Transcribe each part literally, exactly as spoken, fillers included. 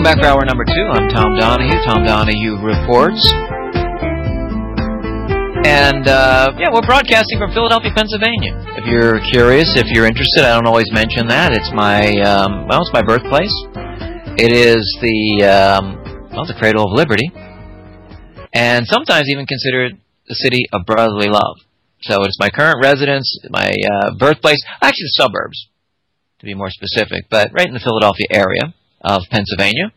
Welcome back for hour number two. I'm Tom Donahue. Tom Donahue Reports. And, uh, yeah, we're broadcasting from Philadelphia, Pennsylvania. If you're curious, if you're interested, I don't always mention that. It's my, um, well, it's my birthplace. It is the, um, well, the cradle of liberty. And sometimes even considered the city of brotherly love. So it's my current residence, my uh, birthplace, actually the suburbs, to be more specific, but right in the Philadelphia area of Pennsylvania.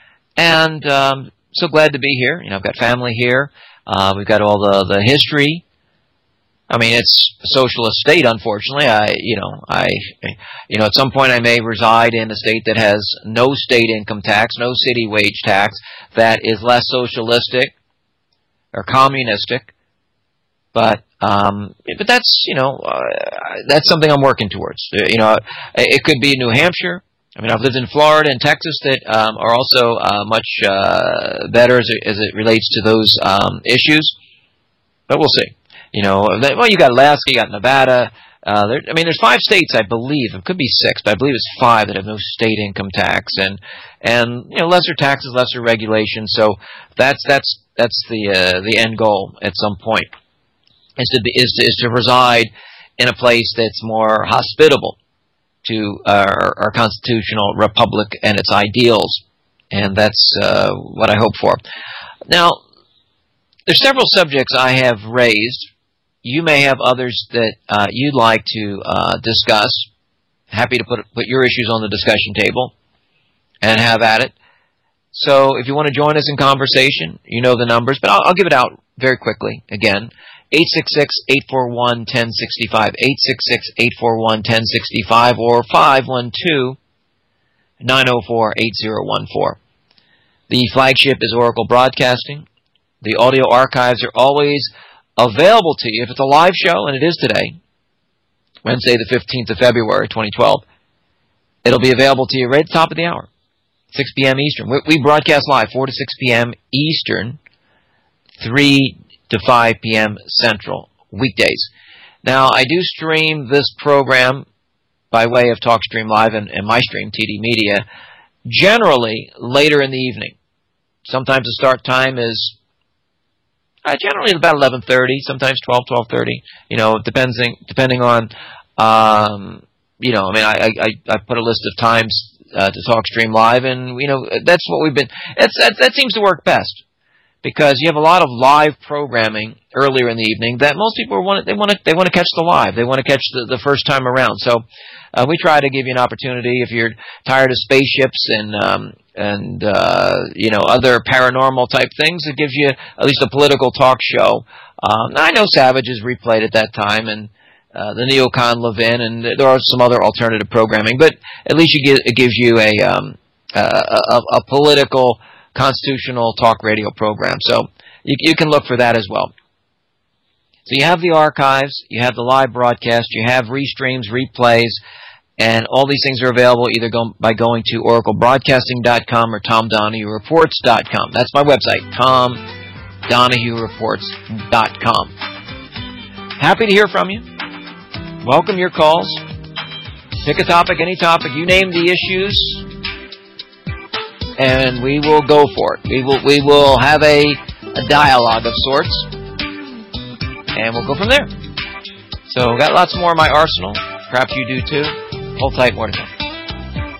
And um, so glad to be here. You know, I've got family here. Uh, we've got all the, the history. I mean, it's a socialist state, unfortunately. I, you know, I, you know, at some point I may reside in a state that has no state income tax, no city wage tax, that is less socialistic or communistic. But, um, but that's, you know, uh, that's something I'm working towards. You know, it could be New Hampshire. I mean, I've lived in Florida and Texas that um, are also uh, much uh, better as it, as it relates to those um, issues. But we'll see. You know, well, you got Alaska, you got Nevada. Uh, there, I mean, there's five states, I believe. It could be six, but I believe it's five that have no state income tax, and and you know, lesser taxes, lesser regulations. So that's that's that's the uh, the end goal at some point. Is to, be, is, to, is to reside in a place that's more hospitable to our, our constitutional republic and its ideals, and that's uh, what I hope for. Now, there's several subjects I have raised. You may have others that uh, you'd like to uh, discuss. Happy to put put your issues on the discussion table and have at it. So if you want to join us in conversation, you know the numbers, but I'll, I'll give it out very quickly again. eight six six, eight four one, one zero six five, eight six six, eight four one, one zero six five, or five one two, nine zero four, eight zero one four. The flagship is Oracle Broadcasting. The audio archives are always available to you. If it's a live show, and it is today, Wednesday the fifteenth of February, twenty twelve, it'll be available to you right at the top of the hour, six p.m. Eastern. We, we broadcast live, four to six p.m. Eastern, three to five p.m. Central, weekdays. Now, I do stream this program by way of TalkStream Live and, and my stream, T D Media, generally later in the evening. Sometimes the start time is uh, generally about eleven thirty, sometimes twelve, twelve thirty. You know, depending depending on, um, you know, I mean, I, I, I put a list of times uh, to TalkStream Live, and, you know, that's what we've been, that's, that, that seems to work best. Because you have a lot of live programming earlier in the evening that most people want. They want to. They want to catch the live. They want to catch the, the first time around. So uh, we try to give you an opportunity. If you're tired of spaceships and um, and uh, you know, other paranormal type things, it gives you at least a political talk show. Um, I know Savage is replayed at that time, and uh, the Neocon Levin, and there are some other alternative programming. But at least you get, it gives you a um, a, a, a political, constitutional talk radio program. So you, you can look for that as well. So you have the archives, you have the live broadcast, you have restreams, replays, and all these things are available either go, by going to oracle broadcasting dot com or tom donahue reports dot com. That's my website, tom donahue reports dot com. Happy to hear from you. Welcome your calls. Pick a topic, any topic. You name the issues, and we will go for it. We will we will have a, a dialogue of sorts, and we'll go from there. So, got lots more in my arsenal. Perhaps you do too. Hold tight, more to come.